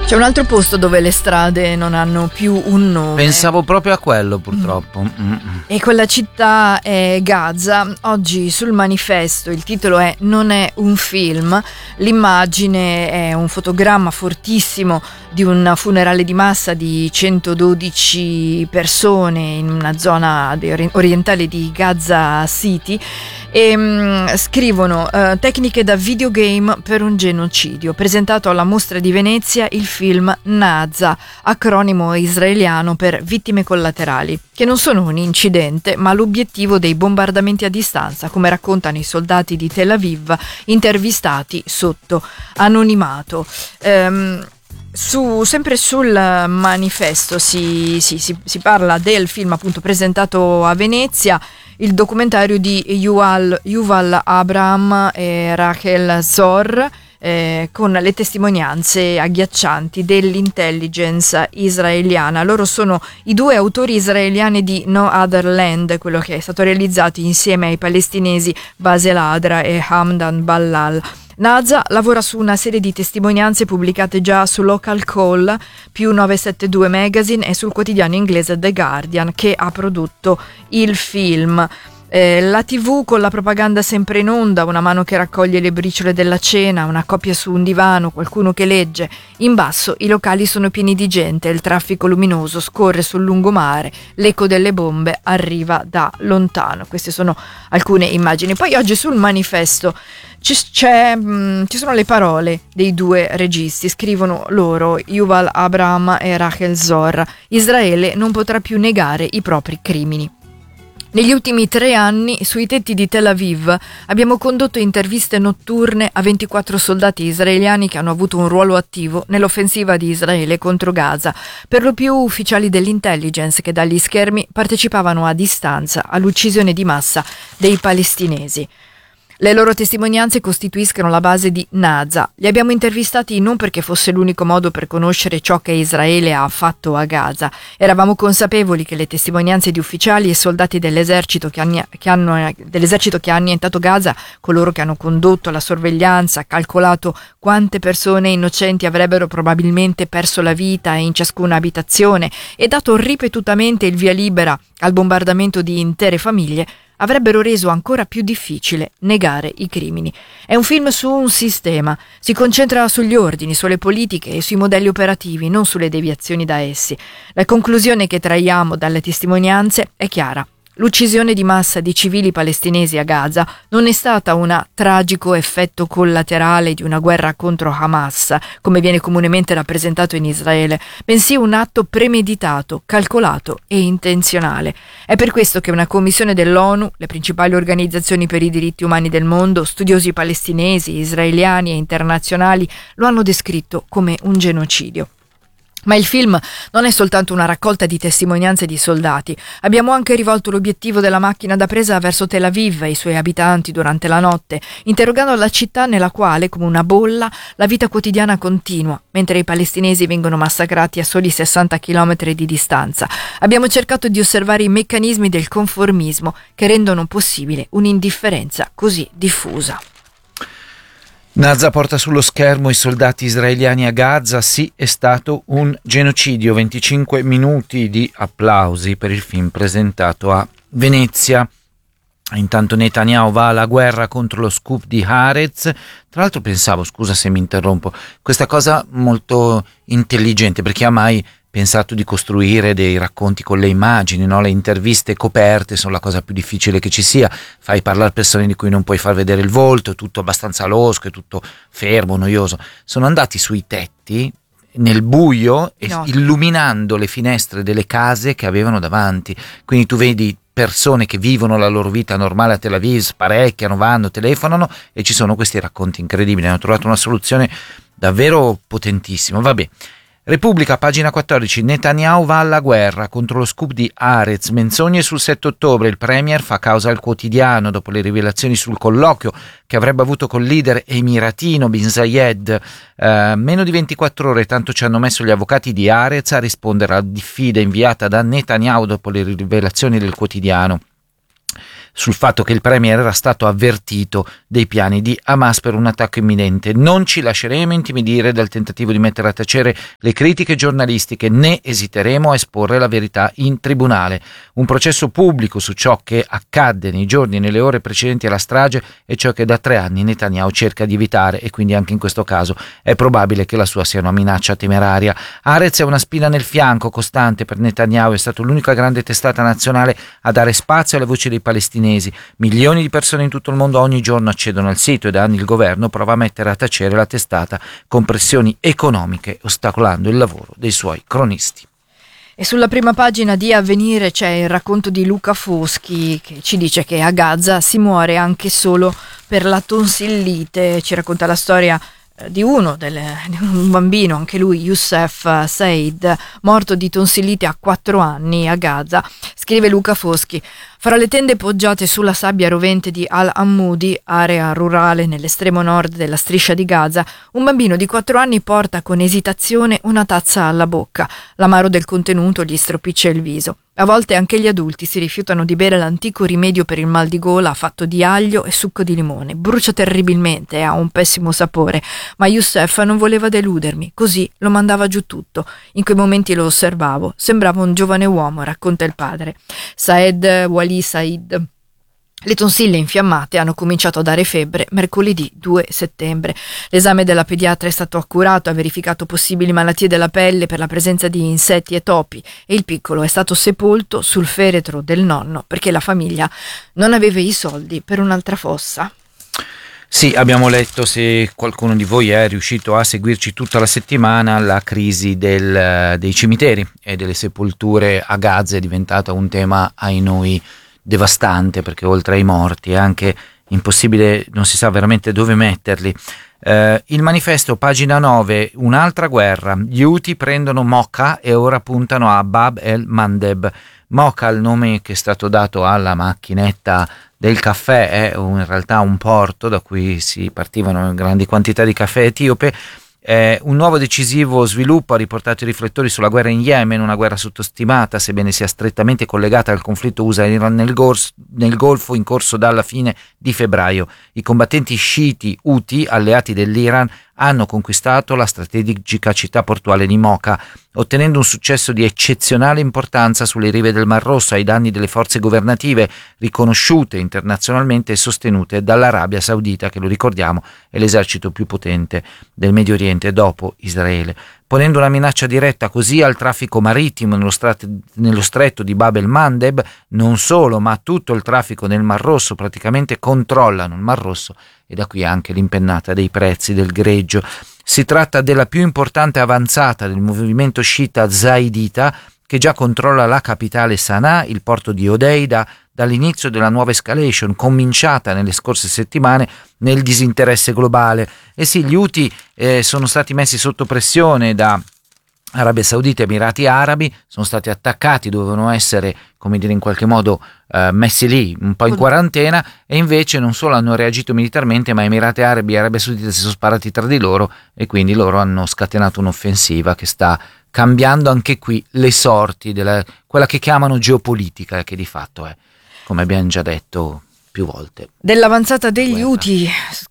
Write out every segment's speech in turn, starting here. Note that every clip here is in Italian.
C'è un altro posto dove le strade non hanno più un nome. Pensavo proprio a quello, purtroppo. E quella città è Gaza. Oggi sul manifesto il titolo è "Non è un film". L'immagine è un fotogramma fortissimo di un funerale di massa di 112 persone in una zona orientale di Gaza City. E scrivono tecniche da videogame per un genocidio. Presentato alla Mostra di Venezia il film Naza, acronimo israeliano per vittime collaterali, che non sono un incidente ma l'obiettivo dei bombardamenti a distanza, come raccontano i soldati di Tel Aviv intervistati sotto anonimato. Sempre sul manifesto si parla del film appunto presentato a Venezia, il documentario di Yuval Abraham e Rachel Zor, con le testimonianze agghiaccianti dell'intelligence israeliana. Loro sono i due autori israeliani di No Other Land, quello che è stato realizzato insieme ai palestinesi Basel Adra e Hamdan Ballal. Naza lavora su una serie di testimonianze pubblicate già su Local Call, più 972 Magazine, e sul quotidiano inglese The Guardian, che ha prodotto il film. La TV con la propaganda sempre in onda, una mano che raccoglie le briciole della cena, una coppia su un divano, qualcuno che legge. In basso i locali sono pieni di gente, il traffico luminoso scorre sul lungomare, l'eco delle bombe arriva da lontano. Queste sono alcune immagini. Poi oggi sul manifesto ci sono le parole dei due registi. Scrivono loro, Yuval Abraham e Rachel Zor: Israele non potrà più negare i propri crimini. Negli ultimi 3 anni, sui tetti di Tel Aviv, abbiamo condotto interviste notturne a 24 soldati israeliani che hanno avuto un ruolo attivo nell'offensiva di Israele contro Gaza, per lo più ufficiali dell'intelligence che dagli schermi partecipavano a distanza all'uccisione di massa dei palestinesi. Le loro testimonianze costituiscono la base di Naza. Li abbiamo intervistati non perché fosse l'unico modo per conoscere ciò che Israele ha fatto a Gaza. Eravamo consapevoli che le testimonianze di ufficiali e soldati dell'esercito che ha annientato Gaza, coloro che hanno condotto la sorveglianza, calcolato quante persone innocenti avrebbero probabilmente perso la vita in ciascuna abitazione e dato ripetutamente il via libera al bombardamento di intere famiglie, avrebbero reso ancora più difficile negare i crimini. È un film su un sistema, si concentra sugli ordini, sulle politiche e sui modelli operativi, non sulle deviazioni da essi. La conclusione che traiamo dalle testimonianze è chiara. L'uccisione di massa di civili palestinesi a Gaza non è stata un tragico effetto collaterale di una guerra contro Hamas, come viene comunemente rappresentato in Israele, bensì un atto premeditato, calcolato e intenzionale. È per questo che una commissione dell'ONU, le principali organizzazioni per i diritti umani del mondo, studiosi palestinesi, israeliani e internazionali lo hanno descritto come un genocidio. Ma il film non è soltanto una raccolta di testimonianze di soldati. Abbiamo anche rivolto l'obiettivo della macchina da presa verso Tel Aviv e i suoi abitanti durante la notte, interrogando la città nella quale, come una bolla, la vita quotidiana continua, mentre i palestinesi vengono massacrati a soli 60 chilometri di distanza. Abbiamo cercato di osservare i meccanismi del conformismo che rendono possibile un'indifferenza così diffusa. Naza porta sullo schermo i soldati israeliani a Gaza. Sì, è stato un genocidio. 25 minuti di applausi per il film presentato a Venezia. Intanto Netanyahu va alla guerra contro lo scoop di Haaretz. Tra l'altro pensavo, scusa se mi interrompo, questa cosa molto intelligente, perché ha mai pensato di costruire dei racconti con le immagini, no? Le interviste coperte sono la cosa più difficile che ci sia, fai parlare persone di cui non puoi far vedere il volto, è tutto abbastanza losco, è tutto fermo, noioso. Sono andati sui tetti nel buio e illuminando le finestre delle case che avevano davanti, quindi tu vedi persone che vivono la loro vita normale a Tel Aviv, sparecchiano, vanno, telefonano, e ci sono questi racconti incredibili. Hanno trovato una soluzione davvero potentissima. Vabbè. Repubblica, pagina 14, Netanyahu va alla guerra contro lo scoop di Haaretz, menzogne sul 7 ottobre, il premier fa causa al quotidiano dopo le rivelazioni sul colloquio che avrebbe avuto col leader emiratino Bin Zayed. Meno di 24 ore, tanto ci hanno messo gli avvocati di Haaretz a rispondere alla diffida inviata da Netanyahu dopo le rivelazioni del quotidiano. sul fatto che il premier era stato avvertito dei piani di Hamas per un attacco imminente. Non ci lasceremo intimidire dal tentativo di mettere a tacere le critiche giornalistiche, né esiteremo a esporre la verità in tribunale. Un processo pubblico su ciò che accadde nei giorni e nelle ore precedenti alla strage è ciò che da 3 anni Netanyahu cerca di evitare, e quindi anche in questo caso è probabile che la sua sia una minaccia temeraria. Haaretz è una spina nel fianco costante per Netanyahu, è stato l'unica grande testata nazionale a dare spazio alle voci dei palestinesi. Milioni di persone in tutto il mondo ogni giorno accedono al sito e da anni il governo prova a mettere a tacere la testata con pressioni economiche, ostacolando il lavoro dei suoi cronisti. E sulla prima pagina di Avvenire c'è il racconto di Luca Foschi che ci dice che a Gaza si muore anche solo per la tonsillite. Ci racconta la storia di un bambino, anche lui Youssef Said, morto di tonsillite a 4 anni a Gaza. Scrive Luca Foschi: fra le tende poggiate sulla sabbia rovente di Al-Ammudi, area rurale nell'estremo nord della striscia di Gaza, un bambino di 4 anni porta con esitazione una tazza alla bocca. L'amaro del contenuto gli stropiccia il viso. A volte anche gli adulti si rifiutano di bere l'antico rimedio per il mal di gola fatto di aglio e succo di limone. Brucia terribilmente e ha un pessimo sapore, ma Youssef non voleva deludermi, così lo mandava giù tutto. In quei momenti lo osservavo, sembrava un giovane uomo, racconta il padre. Wali Said. Le tonsille infiammate hanno cominciato a dare febbre mercoledì 2 settembre. L'esame della pediatra è stato accurato, ha verificato possibili malattie della pelle per la presenza di insetti e topi e il piccolo è stato sepolto sul feretro del nonno perché la famiglia non aveva i soldi per un'altra fossa. Sì, abbiamo letto, se qualcuno di voi è riuscito a seguirci tutta la settimana, la crisi dei cimiteri e delle sepolture a Gaza è diventata un tema ai noi devastante, perché oltre ai morti è anche impossibile, non si sa veramente dove metterli. Il manifesto, pagina 9, un'altra guerra, gli Houthi prendono Mocha e ora puntano a Bab el-Mandeb. Mocha, il nome che è stato dato alla macchinetta del caffè, è in realtà un porto da cui si partivano grandi quantità di caffè etiope. Un nuovo decisivo sviluppo ha riportato i riflettori sulla guerra in Yemen, una guerra sottostimata, sebbene sia strettamente collegata al conflitto USA-Iran nel Golfo in corso dalla fine di febbraio. I combattenti sciiti Houthi, alleati dell'Iran, hanno conquistato la strategica città portuale di Mocha, ottenendo un successo di eccezionale importanza sulle rive del Mar Rosso ai danni delle forze governative riconosciute internazionalmente e sostenute dall'Arabia Saudita, che, lo ricordiamo, è l'esercito più potente del Medio Oriente dopo Israele, ponendo una minaccia diretta così al traffico marittimo nello stretto di Bab el-Mandeb. Non solo, ma tutto il traffico nel Mar Rosso, praticamente controllano il Mar Rosso, e da qui anche l'impennata dei prezzi del greggio. Si tratta della più importante avanzata del movimento sciita zaidita, che già controlla la capitale Sana'a, il porto di Hodeida, dall'inizio della nuova escalation cominciata nelle scorse settimane nel disinteresse globale. E sì, gli Houthi sono stati messi sotto pressione da Arabia Saudita e Emirati Arabi, sono stati attaccati, dovevano essere, come dire, in qualche modo messi lì un po' in quarantena, e invece non solo hanno reagito militarmente, ma Emirati Arabi e Arabia Saudita si sono sparati tra di loro, e quindi loro hanno scatenato un'offensiva che sta cambiando anche qui le sorti della quella che chiamano geopolitica, che di fatto è, come abbiamo già detto più volte, dell'avanzata degli Houthi.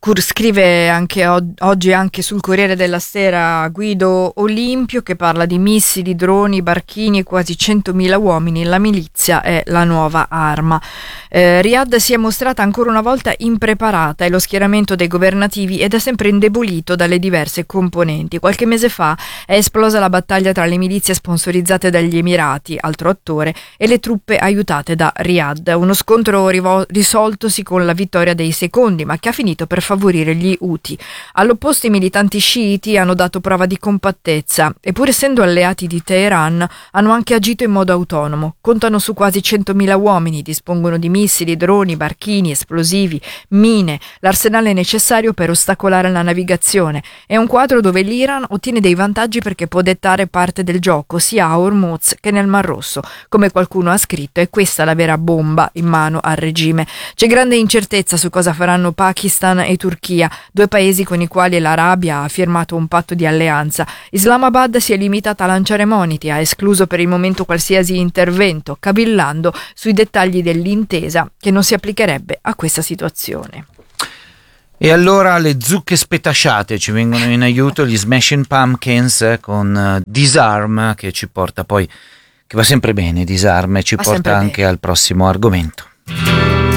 Scrive anche oggi anche sul Corriere della Sera Guido Olimpio, che parla di missili, droni, barchini e quasi 100.000 uomini. La milizia è la nuova arma. Riyadh si è mostrata ancora una volta impreparata e lo schieramento dei governativi è da sempre indebolito dalle diverse componenti. Qualche mese fa è esplosa la battaglia tra le milizie sponsorizzate dagli Emirati, altro attore, e le truppe aiutate da Riyadh. Uno scontro risoltosi con la vittoria dei secondi, ma che ha finito per favorire gli Houthi. All'opposto, i militanti sciiti hanno dato prova di compattezza e, pur essendo alleati di Teheran, hanno anche agito in modo autonomo. Contano su quasi 100.000 uomini, dispongono di missili, droni, barchini, esplosivi, mine, l'arsenale necessario per ostacolare la navigazione. È un quadro dove l'Iran ottiene dei vantaggi perché può dettare parte del gioco sia a Hormuz che nel Mar Rosso. Come qualcuno ha scritto, è questa la vera bomba in mano al regime. C'è C'è grande incertezza su cosa faranno Pakistan e Turchia, due paesi con i quali l'Arabia ha firmato un patto di alleanza. Islamabad si è limitata a lanciare moniti, ha escluso per il momento qualsiasi intervento, cabillando sui dettagli dell'intesa che non si applicherebbe a questa situazione. E allora le zucche spetasciate ci vengono in aiuto, gli Smashing Pumpkins con Disarm, che ci porta poi, che va sempre bene Disarm, e ci porta anche al prossimo argomento.